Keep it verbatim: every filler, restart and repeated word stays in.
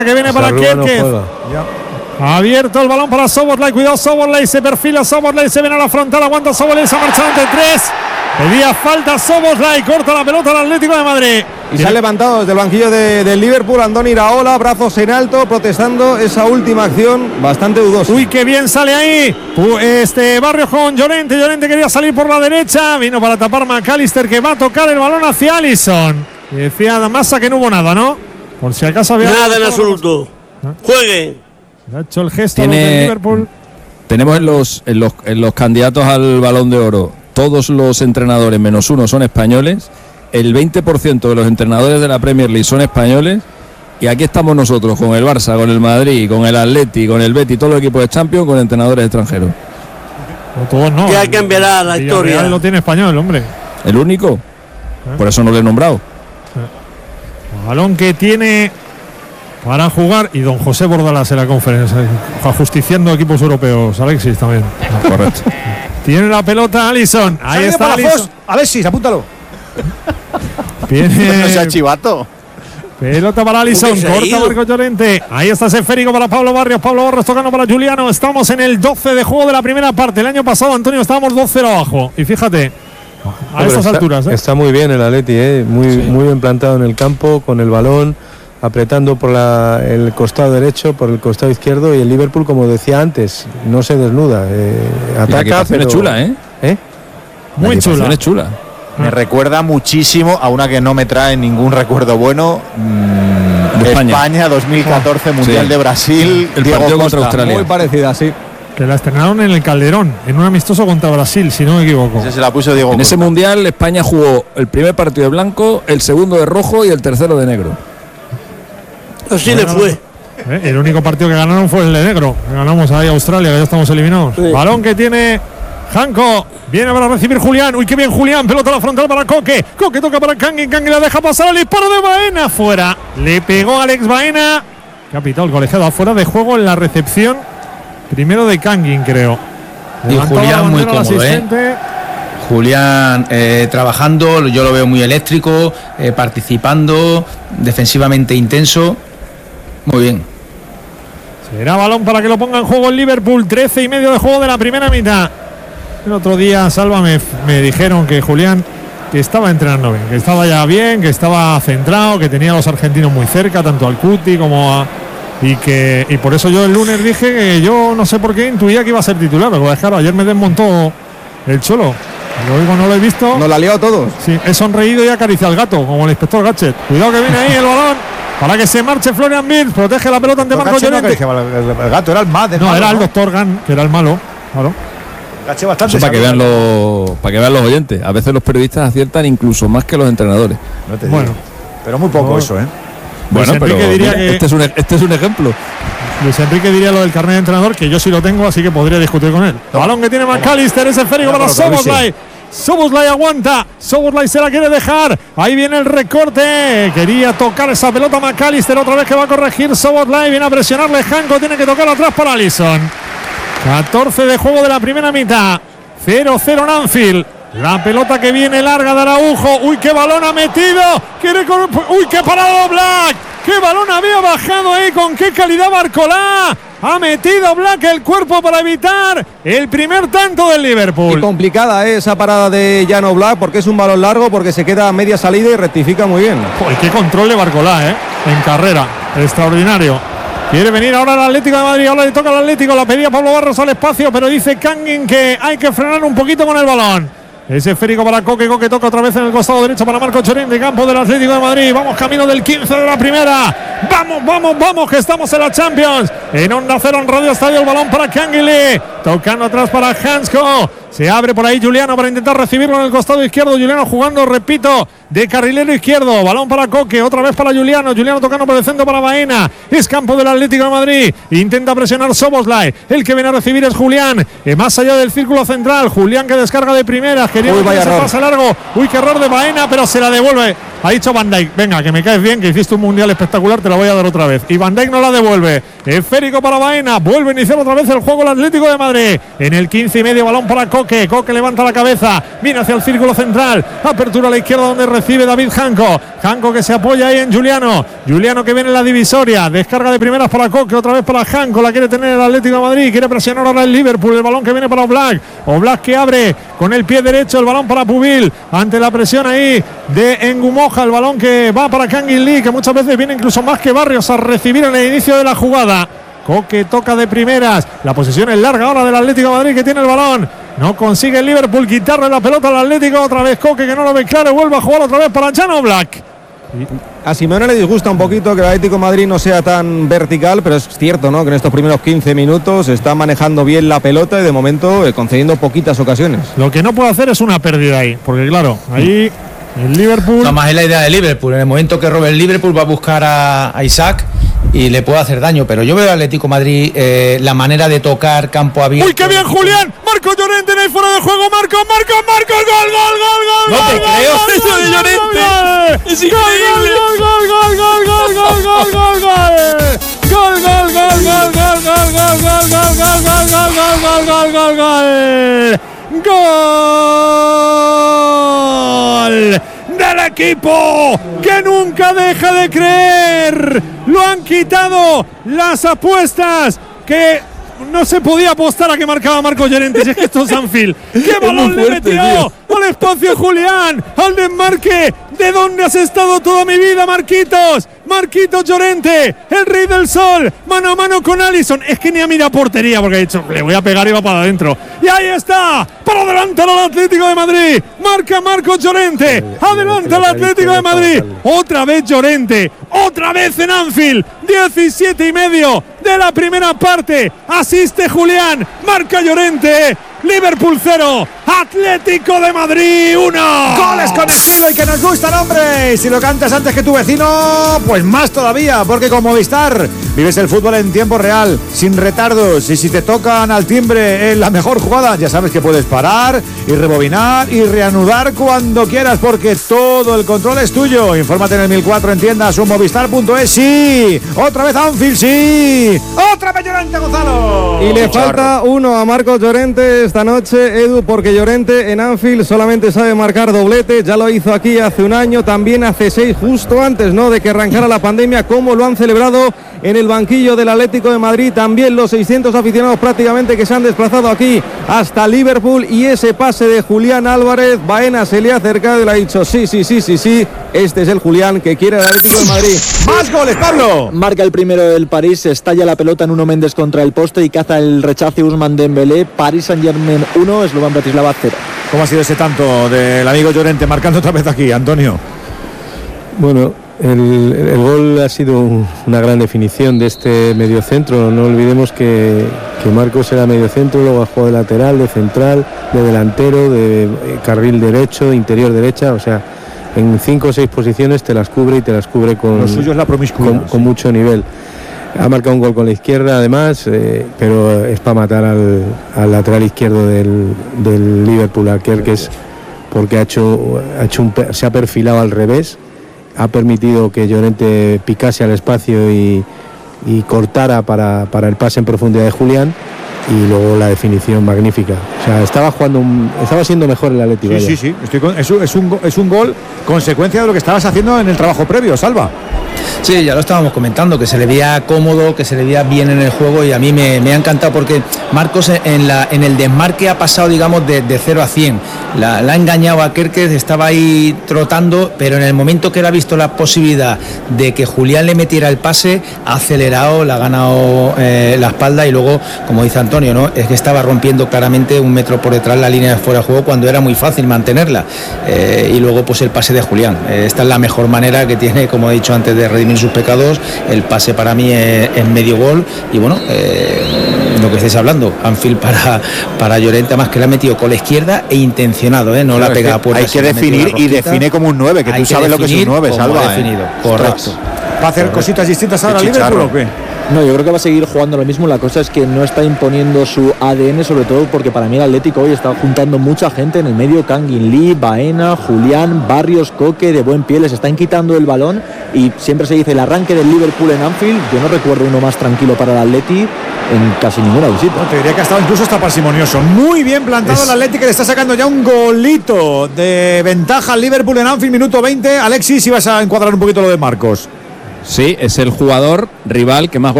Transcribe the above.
que viene para Kierkev. No abierto el balón para Szoboszlai. Cuidado Szoboszlai. Se perfila Szoboszlai. Se viene a la frontal. Aguanta Szoboszlai. Se ha marchado ante tres. Pedía falta Szoboszlai. Corta la pelota al Atlético de Madrid. Y se ha levantado desde el banquillo de, del Liverpool Andoni Iraola, brazos en alto, protestando esa última acción bastante dudosa. Uy, qué bien sale ahí este Barrios con Llorente. Llorente quería salir por la derecha. Vino para tapar McAllister, que va a tocar el balón hacia Alisson. Y decía Damasa que no hubo nada, ¿no? Por si acaso había... Nada en absoluto. ¿Ah? Jueguen. Ha hecho el gesto Tiene, de Liverpool. Tenemos en los, en, los, en los candidatos al Balón de Oro, todos los entrenadores menos uno son españoles. El veinte por ciento de los entrenadores de la Premier League son españoles. Y aquí estamos nosotros con el Barça, con el Madrid, con el Atleti, con el Betis, todos los equipos de Champions con entrenadores extranjeros. No, todos no. Que hay que cambiar la historia. Lo tiene español, hombre. ¿El único? ¿Eh? Por eso no lo he nombrado. ¿Eh? Balón que tiene para jugar. Y don José Bordalás en la conferencia, ajusticiando equipos europeos. Alexis también. No, correcto. Tiene la pelota Alisson. Ahí está Alisson. Alexis, apúntalo. Viene... No sea chivato. Pelota para Alisson, corta Marco Llorente. Ahí está ese esférico para Pablo Barrios. Pablo Barrios tocando para Juliano. Estamos en el doce de juego de la primera parte. El año pasado, Antonio, estábamos dos cero abajo. Y fíjate, a no, estas está, alturas. ¿eh? Está muy bien el Atleti, ¿eh? muy, sí. muy bien plantado en el campo, con el balón, apretando por la, el costado derecho, por el costado izquierdo. Y el Liverpool, como decía antes, no se desnuda. Eh, ataca, pero... es chula, ¿eh? ¿Eh? Muy chula. es chula. Me recuerda muchísimo a una que no me trae ningún recuerdo bueno. Mmm, España. España dos mil catorce, oh, Mundial sí. de Brasil. El Diego partido Costa. Contra Australia. Muy parecida, sí. Que la estrenaron en el Calderón, en un amistoso contra Brasil, si no me equivoco. Ese se la puso Diego En Costa. ese Mundial España jugó el primer partido de blanco, el segundo de rojo y el tercero de negro. Así le fue. ¿Eh? El único partido que ganaron fue el de negro. Ganamos ahí a Australia, que ya estamos eliminados. Sí. Balón que tiene Janko. Viene para recibir Julián. Uy, qué bien Julián. Pelota a la frontal para Coque. Coque toca para Kangin. Kangin la deja pasar. El disparo de Baena fuera. Le pegó a Alex Baena. Que ha pitado el colegiado afuera de juego en la recepción. Primero de Kangin, creo. Y Julián muy cómodo, ¿eh? Julián eh, trabajando. Yo lo veo muy eléctrico. Eh, participando. Defensivamente intenso. Muy bien. Será balón para que lo ponga en juego el Liverpool. trece y medio de juego de la primera mitad. El otro día, Sálvame, me dijeron que Julián que estaba entrenando bien, que estaba ya bien, que estaba centrado, que tenía a los argentinos muy cerca, tanto al Cuti como a... Y que y por eso yo el lunes dije que yo no sé por qué intuía que iba a ser titular. Pero claro, ayer me desmontó el Cholo. Lo digo, no lo he visto. Nos la ha liado todos. Sí, he sonreído y acariciado al gato, como el inspector Gadget. Cuidado que viene ahí el balón. Para que se marche Florian Wirtz, protege la pelota ante Marco Llorente. No, el, el gato era el más. No, malo, era ¿no? el doctor Gan, que era el malo. Claro. Caché bastante. Eso para que vean los, para que vean los oyentes. A veces los periodistas aciertan incluso más que los entrenadores. No te bueno, digo. Pero muy poco no. eso, ¿eh? Bueno, pero diría que este es un este es un ejemplo. Luis Enrique diría lo del carnet de entrenador, que yo sí lo tengo, así que podría discutir con él. No. Balón que tiene McAllister, ese esférico para Szoboszlai. Szoboszlai aguanta, Szoboszlai se la quiere dejar. Ahí viene el recorte. Quería tocar esa pelota McAllister, otra vez que va a corregir Szoboszlai. Viene a presionarle Janko, tiene que tocar atrás para Alisson. catorce de juego de la primera mitad. cero cero en Anfield. La pelota que viene larga de Araujo. Uy, qué balón ha metido. Quiere cor... Uy, qué parado Black. Qué balón había bajado ahí. Con qué calidad Barcolá. Ha metido Black el cuerpo para evitar el primer tanto del Liverpool. Y complicada ¿eh? esa parada de Jan Oblak, porque es un balón largo, porque se queda a media salida y rectifica muy bien. Uy, qué control de Barcolá, ¿eh? En carrera. Extraordinario. Quiere venir ahora el Atlético de Madrid. Ahora le toca al Atlético. La pedía Pablo Barros al espacio, pero dice Kangin que hay que frenar un poquito con el balón. Ese esférico para Coque, Coque toca otra vez en el costado derecho para Marco Llorente, campo del Atlético de Madrid. Vamos camino del quince de la primera. Vamos, vamos, vamos, que estamos en la Champions. En Onda Cero, en Radio Estadio, el balón para Kangin. Tocando atrás para Hansko. Se abre por ahí Juliano para intentar recibirlo en el costado izquierdo. Juliano jugando, repito, de carrilero izquierdo. Balón para Coque, otra vez para Juliano. Juliano tocando por el centro para Baena. Es campo del Atlético de Madrid. Intenta presionar Szoboszlai. El que viene a recibir es Julián. Eh, más allá del círculo central. Julián que descarga de primeras. Quería Uy, vaya que se pasa largo. Uy, qué error de Baena, pero se la devuelve Ha dicho Van Dijk, venga, que me caes bien, que hiciste un mundial espectacular, te la voy a dar otra vez. Y Van Dijk no la devuelve. Esférico para Baena. Vuelve a iniciar otra vez el juego el Atlético de Madrid. En el quince y medio, balón para Coque. Coque levanta la cabeza. Viene hacia el círculo central. Apertura a la izquierda donde recibe David Janco. Janco que se apoya ahí en Juliano. Juliano que viene en la divisoria. Descarga de primeras para Coque. Otra vez para Janco. La quiere tener el Atlético de Madrid. Quiere presionar ahora el Liverpool. El balón que viene para Oblak. Oblak que abre con el pie derecho. El balón para Pubil. Ante la presión ahí de Ngumoja. El balón que va para Kangin Lee, que muchas veces viene incluso más que Barrios a recibir en el inicio de la jugada. Coque toca de primeras. La posesión es larga ahora del Atlético de Madrid, que tiene el balón. No consigue el Liverpool quitarle la pelota al Atlético. Otra vez Coque, que no lo ve claro. Vuelve a jugar otra vez para Jan Oblak. A Simeone le disgusta un poquito que el Atlético de Madrid no sea tan vertical, pero es cierto, ¿no?, que en estos primeros quince minutos está manejando bien la pelota y de momento eh, concediendo poquitas ocasiones. Lo que no puede hacer es una pérdida ahí, porque claro, ahí el Liverpool... No, más es la idea de Liverpool. En el momento que robe el Liverpool va a buscar a, a Isaac y le puede hacer daño, pero yo veo al Atlético de Madrid eh, la manera de tocar campo abierto. ¡Uy, qué bien, Julián! Marco Llorente en el fuera de juego. Marco, Marco, Marco, gol, gol, gol, gol. No te creo eso de Llorente. Es increíble. Gol, gol, gol, gol, gol, gol, gol, gol, gol. Gol, gol, gol, gol, gol, gol, gol, gol, gol, gol, gol, gol, gol, gol, gol. Gol del equipo que nunca deja de creer. Lo han quitado las apuestas que no se podía apostar a que marcaba Marco Llorente. Si es que esto es Anfield. ¡Qué balón le metió al espacio Julián! Al desmarque. ¿De dónde has estado toda mi vida, Marquitos? Marquitos Llorente, el rey del sol, mano a mano con Alisson. Es que ni a mira portería porque ha dicho, le voy a pegar y va para adentro. Y ahí está, para adelantar al Atlético de Madrid. Marca Marcos Llorente, adelanta al Atlético de Madrid. Otra vez Llorente, otra vez en Anfield. diecisiete y medio de la primera parte. Asiste Julián, marca Llorente. Liverpool cero, Atlético de Madrid uno. Goles con estilo y que nos gustan, hombre. Y si lo cantas antes que tu vecino, pues más todavía, porque con Movistar vives el fútbol en tiempo real, sin retardos. Y si te tocan al timbre en la mejor jugada, ya sabes que puedes parar y rebobinar y reanudar cuando quieras, porque todo el control es tuyo. Infórmate en el mil cuatro en tiendas o movistar punto es. Sí, otra vez Anfield, sí. Otra vez Llorente, Gonzalo. Y le falta uno a Marcos Llorente esta noche, Edu, porque Llorente en Anfield solamente sabe marcar doblete. Ya lo hizo aquí hace un año, también hace seis, justo antes, ¿no?, de que arrancara la pandemia, como lo han celebrado en el banquillo del Atlético de Madrid. También los seiscientos aficionados prácticamente que se han desplazado aquí hasta Liverpool. Y ese pase de Julián Álvarez, Baena se le ha acercado y le ha dicho sí, sí, sí, sí, sí, este es el Julián que quiere el Atlético de Madrid. ¡Más goles, Pablo! Marca el primero del París, estalla la pelota en Nuno Méndez contra el poste y caza el rechace Ousmane Dembélé. París Saint-Germain uno, Slovan Bratislava cero. ¿Cómo ha sido ese tanto del amigo Llorente marcando otra vez aquí, Antonio? Bueno, el, el gol ha sido un, una gran definición de este mediocentro. No olvidemos que, que Marcos era mediocentro, luego ha jugado de lateral, de central, de delantero, de carril derecho, de interior derecha, o sea, en cinco o seis posiciones te las cubre y te las cubre con, lo suyo es la promiscuidad, con, con mucho nivel. Ha marcado un gol con la izquierda además, eh, pero es para matar al, al lateral izquierdo del, del Liverpool, a Kerkez, porque ha hecho, ha hecho un, se ha perfilado al revés, ha permitido que Llorente picase al espacio y, y cortara para, para el pase en profundidad de Julián, y luego la definición magnífica. O sea, estaba jugando un, estaba siendo mejor el Atlético. Sí, sí, sí, estoy con, es, un, es, un, es un gol consecuencia de lo que estabas haciendo en el trabajo previo, Salva. Sí, ya lo estábamos comentando, que se le veía cómodo, que se le veía bien en el juego, y a mí me, me ha encantado porque Marcos en, la, en el desmarque ha pasado, digamos, de, de cero a cien. La, la ha engañado a Kerkez, estaba ahí trotando, pero en el momento que él ha visto la posibilidad de que Julián le metiera el pase, ha acelerado, le ha ganado eh, la espalda, y luego, como dice Antonio, ¿no?, es que estaba rompiendo claramente un metro por detrás la línea de fuera de juego cuando era muy fácil mantenerla. Eh, y luego pues el pase de Julián. Eh, esta es la mejor manera que tiene, como he dicho antes, de redimir sus pecados. El pase para mí es, es medio gol, y bueno, eh, lo que estáis hablando, Anfield para, para Llorente, más que le ha metido con la izquierda e intencionado, ¿eh? No claro, la pega a puerta. Hay que definir, y define como un nueve, que hay tú sabes lo que es un nueve, Salva. Definido, ¿eh? correcto. ¿Va a hacer cositas distintas ahora Liverpool o qué? No, yo creo que va a seguir jugando lo mismo. La cosa es que no está imponiendo su A D N, sobre todo porque para mí el Atlético hoy está juntando mucha gente en el medio. Kangin Lee, Baena, Julián, Barrios, Coque, de buen pie. Les están quitando el balón y siempre se dice el arranque del Liverpool en Anfield. Yo no recuerdo uno más tranquilo para el Atleti en casi ninguna visita. No, te diría que ha estado incluso hasta parsimonioso. Muy bien plantado es... el Atleti, que le está sacando ya un golito de ventaja al Liverpool en Anfield, minuto veinte. Alexis, si vas a encuadrar un poquito lo de Marcos. Sí, es el jugador rival que más